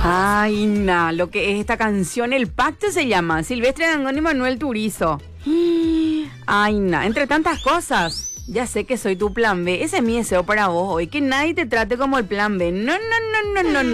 Ay, lo que es esta canción, El Pacto se llama, Silvestre Dangond y Manuel Turizo. Ay, entre tantas cosas. Ya sé que soy tu plan B. Ese es mi deseo para vos hoy, que nadie te trate como el plan B. No, no, no, no, no, no.